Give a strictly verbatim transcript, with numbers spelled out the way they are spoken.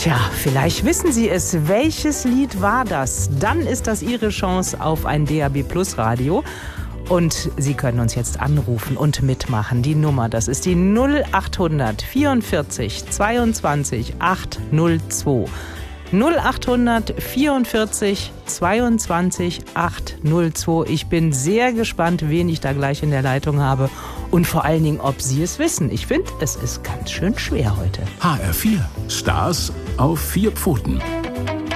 Tja, vielleicht wissen Sie es. Welches Lied war das? Dann ist das Ihre Chance auf ein D A B Plus Radio. Und Sie können uns jetzt anrufen und mitmachen. Die Nummer, das ist die null acht vierundvierzig zweiundzwanzig achthundertzwei. null acht vierundvierzig zweiundzwanzig achthundertzwei. Ich bin sehr gespannt, wen ich da gleich in der Leitung habe und vor allen Dingen, ob Sie es wissen. Ich finde, es ist ganz schön schwer heute. H R vier. Stars auf vier Pfoten.